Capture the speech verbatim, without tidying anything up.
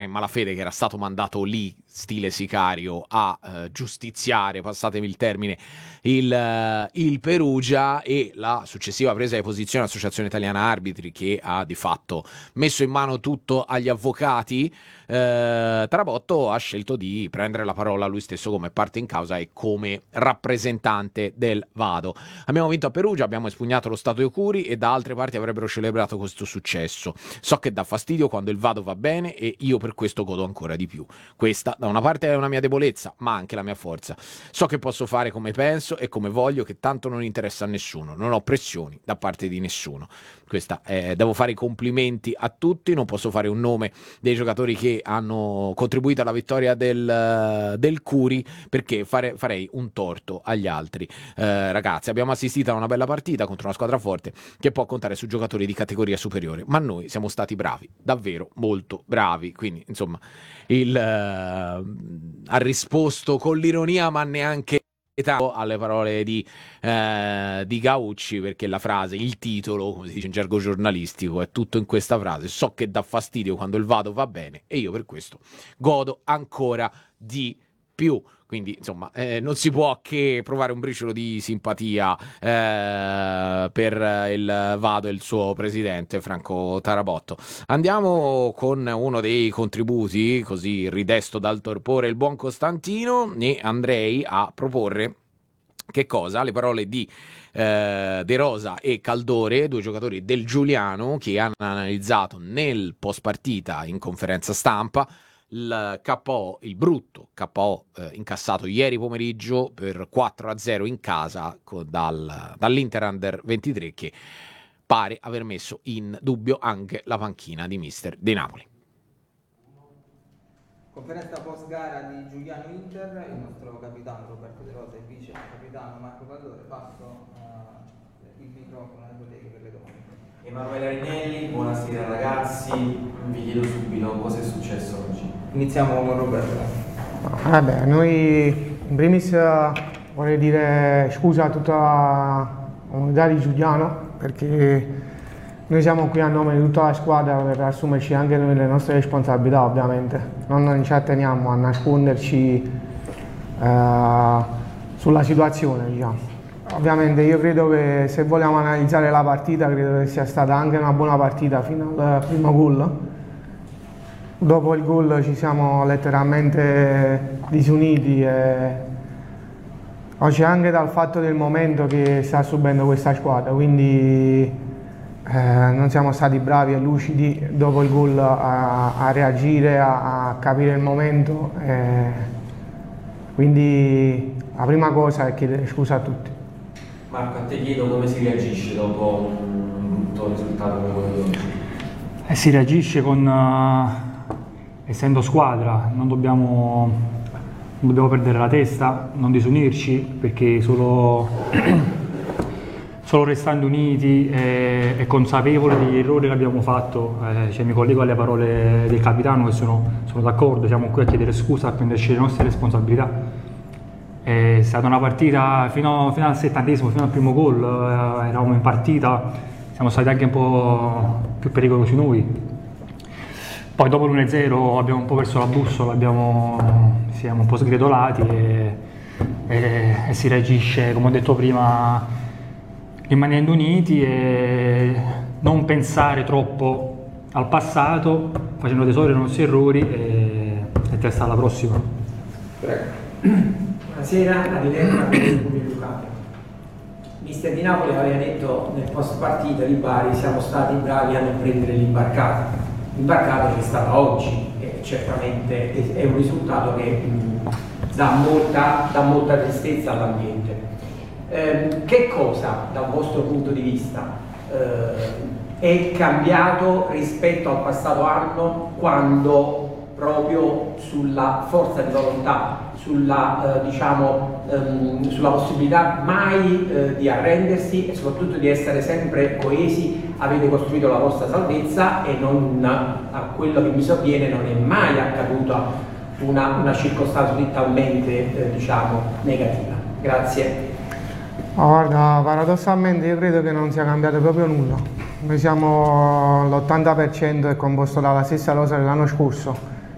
in malafede che era stato mandato lì, stile sicario, a eh, giustiziare, passatemi il termine, il, eh, il Perugia, e la successiva presa di posizione dell'Associazione Italiana Arbitri, che ha di fatto messo in mano tutto agli avvocati. eh, Tarabotto ha scelto di prendere la parola lui stesso come parte in causa e come rappresentante del Vado. Abbiamo vinto a Perugia, abbiamo espugnato lo Stato dei Curi e da altre parti avrebbero celebrato questo successo. So che dà fastidio quando il Vado va bene e io per questo godo ancora di più. Questa da una parte è una mia debolezza, ma anche la mia forza. So che posso fare come penso e come voglio, che tanto non interessa a nessuno. Non ho pressioni da parte di nessuno. Questa è, devo fare i complimenti a tutti, non posso fare un nome dei giocatori che hanno contribuito alla vittoria del, del Curi, perché fare, farei un torto agli altri. Eh, ragazzi, abbiamo assistito a una bella partita contro una squadra forte che può contare su giocatori di categoria superiore, ma noi siamo stati bravi, davvero molto bravi. Quindi insomma il, eh, ha risposto con l'ironia, ma neanche alle parole di, eh, di Gaucci, perché la frase, il titolo, come si dice in gergo giornalistico, è tutto in questa frase: so che dà fastidio quando il Vado va bene e io per questo godo ancora di più. Quindi insomma eh, non si può che provare un briciolo di simpatia eh, per il Vado e il suo presidente Franco Tarabotto. Andiamo con uno dei contributi, così ridesto dal torpore il buon Costantino, e andrei a proporre che cosa? Le parole di eh, De Rosa e Caldore, due giocatori del Giuliano, che hanno analizzato nel post partita in conferenza stampa il K O, il brutto K O eh, incassato ieri pomeriggio per quattro a zero in casa co- dal, dall'Inter Under ventitré, che pare aver messo in dubbio anche la panchina di mister di Napoli. Conferenza post gara di Giuliano Inter, il nostro capitano Roberto De Rosa e vice capitano Marco Caldore. Passo uh, il microfono ai colleghi per le domande. Emanuele Arinelli, buonasera ragazzi, vi chiedo subito cosa è successo oggi. Iniziamo con Roberto. Vabbè, noi in primis vorrei dire scusa a tutta la comunità di Giuliano, perché noi siamo qui a nome di tutta la squadra per assumerci anche noi le nostre responsabilità, ovviamente. Non ci atteniamo a nasconderci eh, sulla situazione, diciamo. Ovviamente io credo che se vogliamo analizzare la partita, credo che sia stata anche una buona partita fino al primo gol. Dopo il gol ci siamo letteralmente disuniti e oggi anche dal fatto del momento che sta subendo questa squadra, quindi eh, non siamo stati bravi e lucidi dopo il gol a, a reagire, a, a capire il momento, e quindi la prima cosa è chiedere scusa a tutti. Marco, a te chiedo come si reagisce dopo un brutto risultato come quello di oggi? Eh, si reagisce con, uh, essendo squadra, non dobbiamo, non dobbiamo perdere la testa, non disunirci, perché solo, solo restando uniti e, e consapevoli degli errori che abbiamo fatto, eh, cioè mi collego alle parole del capitano, che sono, sono d'accordo, siamo qui a chiedere scusa, a prenderci le nostre responsabilità. È stata una partita fino, fino al settantesimo, fino al primo gol, eh, eravamo in partita, siamo stati anche un po' più pericolosi noi. Poi dopo l'uno a zero abbiamo un po' perso la bussola, abbiamo, siamo un po' sgretolati e, e, e si reagisce, come ho detto prima, rimanendo uniti e non pensare troppo al passato, facendo tesoro dei nostri errori e, e testa alla prossima. Prego. Buonasera, a Dilerna con il pubblico Lucato. Mister Di Napoli aveva detto nel post partita di Bari: siamo stati bravi a non prendere l'imbarcata. L'imbarcata c'è stata oggi e certamente è un risultato che mh, dà, molta, dà molta tristezza all'ambiente. Eh, che cosa dal vostro punto di vista eh, è cambiato rispetto al passato anno, quando proprio sulla forza di volontà, sulla, eh, diciamo, ehm, sulla possibilità mai eh, di arrendersi e soprattutto di essere sempre coesi, avete costruito la vostra salvezza e non, a quello che mi sovviene, non è mai accaduta una, una circostanza così talmente eh, diciamo, negativa. Grazie. Oh, guarda, paradossalmente io credo che non sia cambiato proprio nulla. Noi siamo l'ottanta per cento è composto dalla stessa rosa dell'anno scorso.